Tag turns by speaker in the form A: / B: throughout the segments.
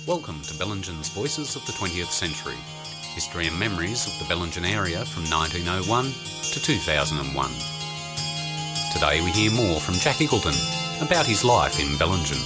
A: Welcome to Bellingen's Voices of the 20th Century, history and memories of the Bellingen area from 1901 to 2001. Today we hear more from Jack Eagleton about his life in Bellingen.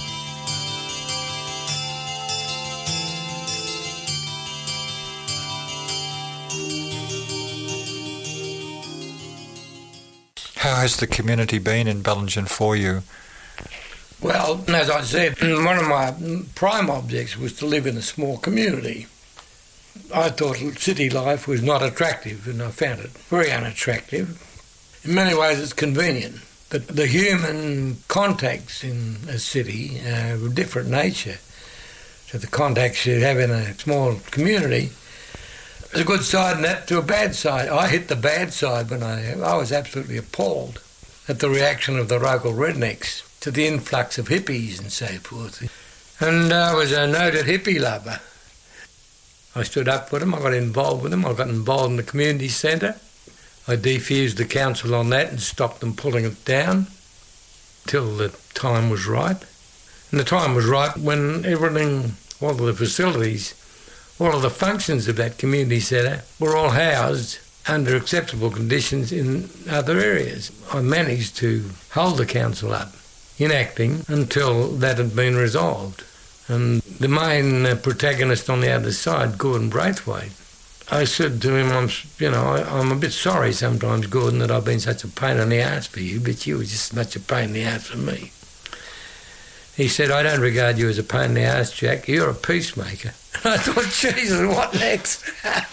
B: How has the community been in Bellingen for you?
C: Well, as I said, one of my prime objects was to live in a small community. I thought city life was not attractive, and I found it very unattractive. In many ways it's convenient, but the human contacts in a city are of a different nature to the contacts you have in a small community. There's a good side and that to a bad side. I hit the bad side when I was absolutely appalled at the reaction of the local rednecks to the influx of hippies and so forth. And I was a noted hippie lover. I stood up for them, I got involved with them, I got involved in the community centre. I defused the council on that and stopped them pulling it down till the time was right. And the time was right when everything, all of the facilities, all of the functions of that community centre were all housed under acceptable conditions in other areas. I managed to hold the council up, inacting until that had been resolved. And the main protagonist on the other side, Gordon Braithwaite, I said to him, I'm a bit sorry sometimes, Gordon, that I've been such a pain in the arse for you, but you were just such a pain in the arse for me. He said, I don't regard you as a pain in the arse, Jack. You're a peacemaker. And I thought, Jesus, what next?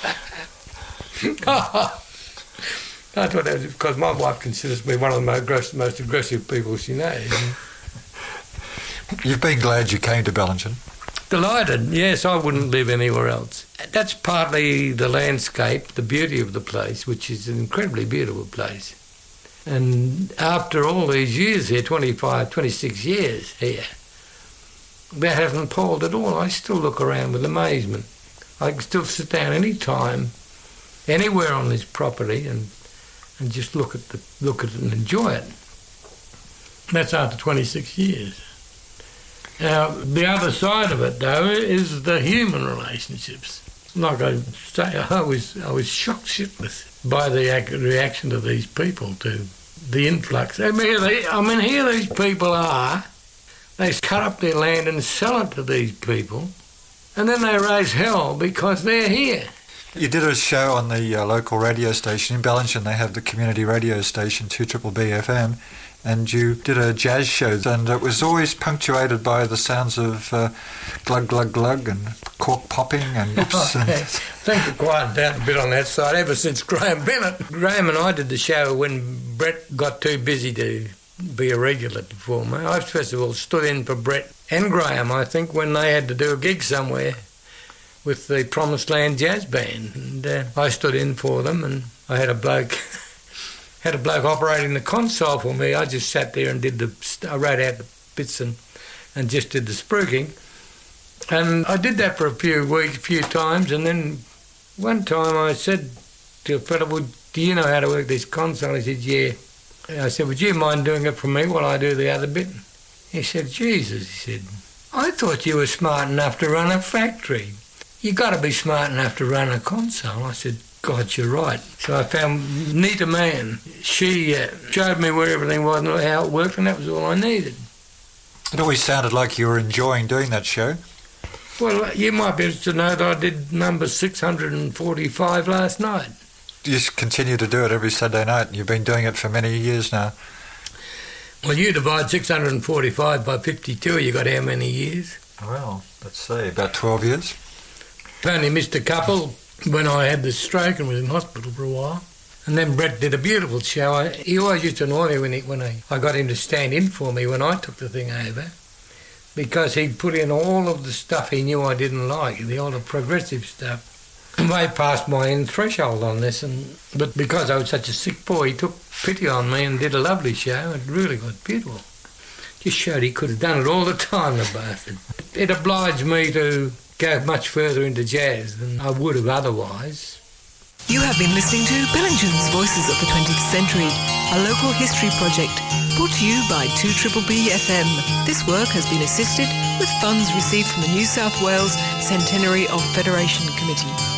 C: I thought that was because my wife considers me one of the most aggressive people she knows.
B: You've been glad you came to Bellingen?
C: Delighted, yes, I wouldn't live anywhere else. That's partly the landscape, the beauty of the place, which is an incredibly beautiful place. And after all these years here, 25, 26 years here, that hasn't palled at all. I still look around with amazement. I can still sit down any time, anywhere on this property and just look at it and enjoy it. That's after 26 years. Now, the other side of it, though, is the human relationships. Like I say, I was shocked shitless by the reaction of these people to the influx. I mean, here these people are. They cut up their land and sell it to these people, and then they raise hell because they're here.
B: You did a show on the local radio station in Bellingen. They have the community radio station, 2BBB FM, and you did a jazz show, and it was always punctuated by the sounds of glug, glug, glug, and cork popping, and oops. And
C: Things have quieted down a bit on that side ever since Graham Bennett. Graham and I did the show when Brett got too busy to be a regular performer. I first of all stood in for Brett and Graham, I think, when they had to do a gig somewhere with the Promised Land Jazz Band, and I stood in for them, and I had a bloke operating the console for me. I just sat there and I wrote out the bits and just did the spruiking, and I did that for a few times, and then one time I said to a fellow, well, do you know how to work this console? He said, yeah. I said, would you mind doing it for me while I do the other bit? He said, Jesus, he said, I thought you were smart enough to run a factory. You got to be smart enough to run a console. I said, God, you're right. So I found Nita Mann. She showed me where everything was and how it worked, and that was all I needed.
B: It always sounded like you were enjoying doing that show.
C: Well, you might be able to know that I did number 645 last night.
B: You just continue to do it every Saturday night, and you've been doing it for many years now.
C: Well, you divide 645 by 52, you got how many years?
B: Well, let's see, about 12 years.
C: I only missed a couple when I had the stroke and was in hospital for a while. And then Brett did a beautiful show. He always used to annoy me when I got him to stand in for me when I took the thing over, because he'd put in all of the stuff he knew I didn't like, all the progressive stuff. Way past my threshold on this, but because I was such a sick boy, he took pity on me and did a lovely show. It really got beautiful. Just showed he could have done it all the time, the bastard. It obliged me to go much further into jazz than I would have otherwise.
D: You have been listening to Bellingen's Voices of the 20th Century, a local history project Brought to you by 2BBB FM. This work has been assisted with funds received from the New South Wales Centenary of Federation Committee.